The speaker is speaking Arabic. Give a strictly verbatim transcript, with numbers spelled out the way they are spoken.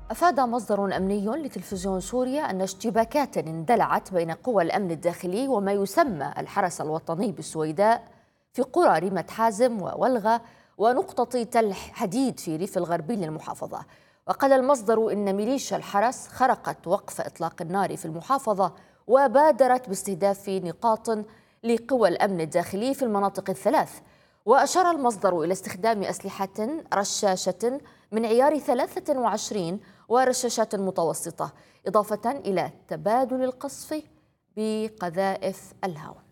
أفاد مصدر أمني لتلفزيون سوريا أن اشتباكات اندلعت بين قوى الأمن الداخلي وما يسمى الحرس الوطني بالسويداء في قرى ريمة حازم وولغة ونقطة تل حديد في ريف الغربي للمحافظة. وقال المصدر إن ميليشيا الحرس خرقت وقف إطلاق النار في المحافظة وبادرت باستهداف نقاط لقوى الأمن الداخلي في المناطق الثلاث. وأشار المصدر إلى استخدام أسلحة رشاشة من عيار ثلاثة وعشرين ورشاشات متوسطة، إضافة إلى تبادل القصف بقذائف الهاون.